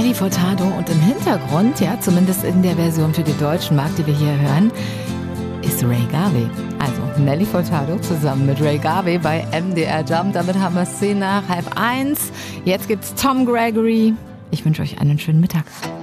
Nelly Furtado und im Hintergrund, ja, zumindest in der Version für den deutschen Markt, die wir hier hören, ist Ray Garvey. Also Nelly Furtado zusammen mit Ray Garvey bei MDR Jump. Damit haben wir es 10 nach 12:30. Jetzt gibt's Tom Gregory. Ich wünsche euch einen schönen Mittag.